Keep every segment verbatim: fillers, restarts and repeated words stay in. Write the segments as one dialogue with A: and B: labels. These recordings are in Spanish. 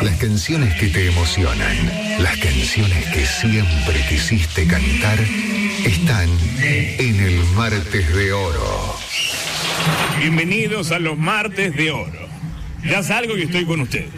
A: Las canciones que te emocionan, las canciones que siempre quisiste cantar, están en el Martes de Oro.
B: Bienvenidos a los Martes de Oro. Ya salgo y estoy con ustedes.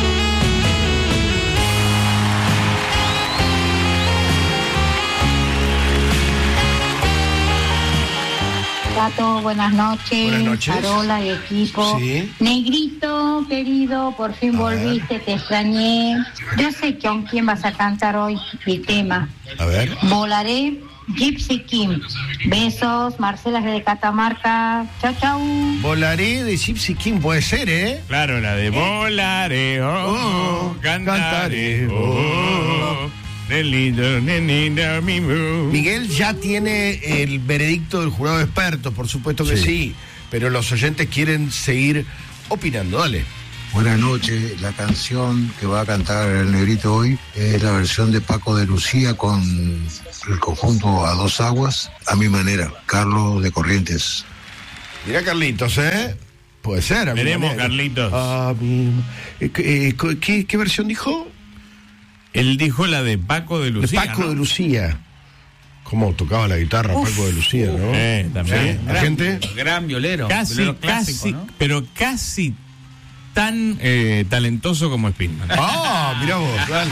C: Tato, buenas noches.
D: Buenas noches.
C: Carola y equipo.
D: Sí.
C: Negrito, querido, por fin
D: A
C: volviste,
D: ver.
C: te extrañé. Yo sé con quién vas a cantar hoy mi tema.
D: A ver.
C: Volaré, Gypsy King. Besos, Marcela de Catamarca. Chau, chau.
D: Volaré de Gypsy King, puede ser, ¿eh?
B: Claro, la de volaré, oh, oh, cantaré, oh, oh, del lindo, nenina, mi mu.
D: Miguel ya tiene el veredicto del jurado de expertos, por supuesto que sí. sí, pero los oyentes quieren seguir opinando, dale.
E: Buenas noches, la canción que va a cantar el Negrito hoy es la versión de Paco de Lucía con el conjunto A Dos Aguas, a mi manera, Carlos de Corrientes.
D: Mirá Carlitos, ¿eh? Puede ser. A mi
B: Veremos,
D: manera.
B: Carlitos.
D: A mi- eh, eh, ¿qué, ¿Qué versión dijo?
B: Él dijo la de Paco de Lucía,
D: de Paco
B: ¿no?
D: de Lucía. ¿Cómo tocaba la guitarra
F: Uf.
D: Paco de Lucía, no?
B: Eh, también.
D: ¿Sí? ¿La gente?
F: Gran violero.
B: Casi,
F: violero clásico,
B: casi,
F: ¿no?
B: pero casi tan eh, talentoso como Spillman.
D: Ah, mirá vos, dale.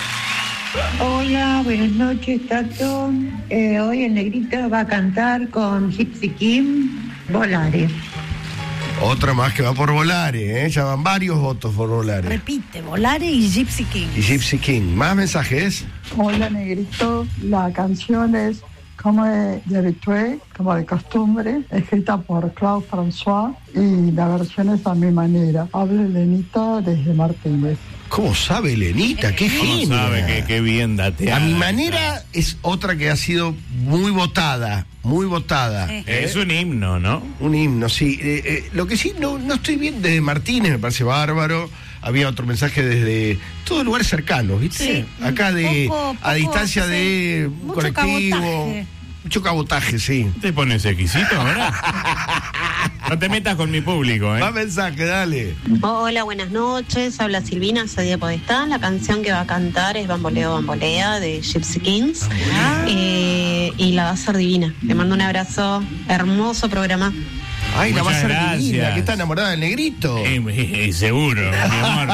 G: Hola, buenas noches, Tato. Eh, hoy el Negrito va a cantar con Gypsy King, Volare.
D: Otra más que va por Volare, ¿eh? Ya van varios votos por Volare.
F: Repite, Volare y Gypsy King.
D: Y Gypsy King. ¿Más mensajes?
H: Hola Negrito, la canción es como de, de habitué, como de costumbre, escrita por Claude François y la versión es a mi manera. Habla Elenita desde Martínez.
D: ¿Cómo sabe Elenita? ¡Qué
B: ¿Cómo
D: genia!
B: sabe que, que bien dateada?
D: A mi manera es otra que ha sido muy votada, muy votada.
F: Sí.
D: ¿Eh?
B: Es un himno, ¿no?
D: Un himno, sí. Eh, eh, lo que sí, no, no estoy bien desde Martínez, me parece bárbaro. Había otro mensaje desde todos lugares cercanos, ¿viste?
F: Sí.
D: Acá de
F: Poco-
D: a
F: poco,
D: distancia
F: sí.
D: de un
F: Mucho
D: colectivo.
F: cabotaje.
D: Mucho cabotaje, sí.
B: ¿Te pones exquisito ahora? No te metas con mi público, ¿eh?
D: Más mensaje, dale.
I: Hola, buenas noches. Habla Silvina, soy de Podestá. La canción que va a cantar es Bamboleo Bambolea de Gypsy Kings. Eh, y la va a hacer divina. Le mando un abrazo. Hermoso programa.
D: Ay, la va a
B: Muchas
D: ser
B: gracias.
D: divina, que está enamorada del Negrito.
B: Eh, eh, seguro, mi amor.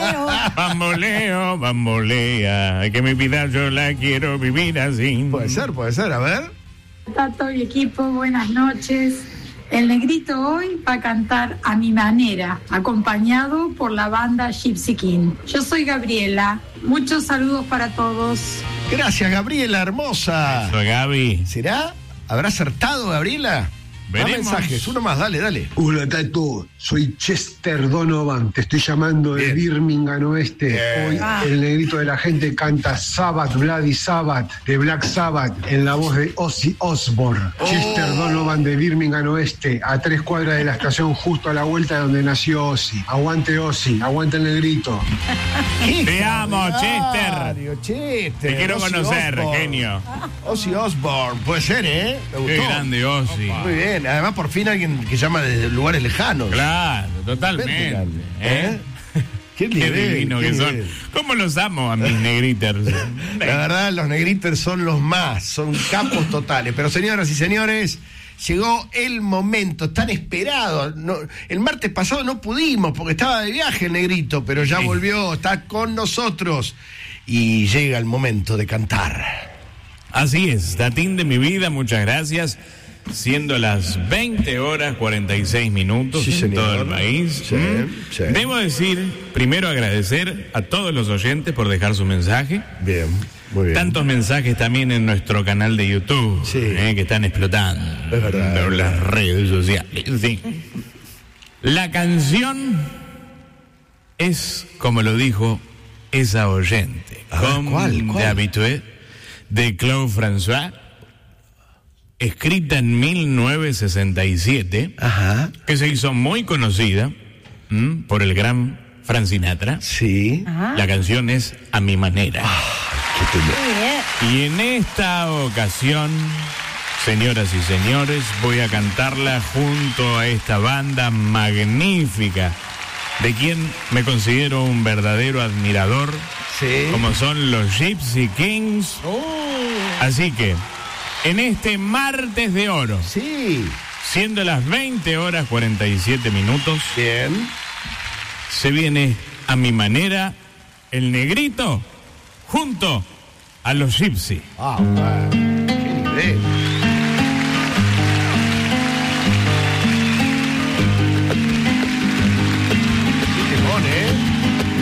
B: Bamboleo, bambolea. Que mi vida yo la quiero vivir así.
D: Puede ser, puede ser, a ver.
J: Tato y equipo, buenas noches. El Negrito hoy va a cantar a mi manera, acompañado por la banda Gypsy King. Yo soy Gabriela. Muchos saludos para todos.
D: Gracias, Gabriela, hermosa.
B: Soy Gaby.
D: ¿Será? ¿Habrá acertado, Gabriela? Más
B: Veremos.
D: mensajes, uno más, dale, dale.
E: Hola Tato, soy Chester Donovan, te estoy llamando de
D: Bien.
E: Birmingham Oeste.
D: Bien.
E: Hoy
F: Ah.
E: el Negrito de la gente canta Sabbath, Bloody Sabbath, de Black Sabbath, en la voz de Ozzy Osbourne.
D: Oh.
E: Chester Donovan de Birmingham Oeste, a tres cuadras de la estación, justo a la vuelta de donde nació Ozzy. Aguante Ozzy, aguante el Negrito.
B: Te amo, Chester.
D: Mario, Chester.
B: Te quiero
D: Ozzy
B: conocer,
D: Osbourne.
B: genio.
D: Ozzy Osbourne, puede ser, ¿eh? Me gustó.
B: Qué grande, Ozzy.
D: Muy bien, además por fin alguien que llama desde lugares lejanos.
B: Claro, totalmente.
D: Grande.
B: ¿Eh?
D: Qué,
B: Qué
D: nivel,
B: divino
D: qué
B: que son.
D: nivel.
B: ¿Cómo los amo a mis negriters?
D: La verdad, los negritos son los más, son capos totales. Pero señoras y señores, llegó el momento tan esperado. No, el martes pasado no pudimos porque estaba de viaje el Negrito, pero ya
B: Sí.
D: volvió, está con nosotros. Y llega el momento de cantar.
B: Así es, Tatín de mi vida, muchas gracias. Siendo las veinte horas cuarenta y seis minutos
D: Sí,
B: en
D: señor.
B: todo el país.
D: Sí,
B: ¿Mm?
D: sí.
B: Debo decir, primero agradecer a todos los oyentes por dejar su mensaje.
D: Bien, muy bien.
B: Tantos mensajes también en nuestro canal de YouTube,
D: Sí.
B: eh, que están explotando.
D: Es verdad.
B: Por las redes sociales. Sí. La canción es, como lo dijo esa oyente,
D: A ver,
B: Comme
D: ¿cuál, cuál?
B: d'habitude, de Claude François, escrita en mil novecientos sesenta y siete,
D: Ajá.
B: que se hizo muy conocida ¿m? por el gran Frank Sinatra.
D: Sí.
B: La canción es A mi manera.
D: Qué tele-
B: Y en esta ocasión, señoras y señores, voy a cantarla junto a esta banda magnífica de quien me considero un verdadero admirador,
D: sí,
B: como son los Gypsy Kings.
D: Oh.
B: Así que, en este martes de oro,
D: sí,
B: siendo las veinte horas cuarenta y siete minutos,
D: bien,
B: se viene a mi manera el Negrito junto a los Gypsy.
D: Ah, bueno, qué nivel.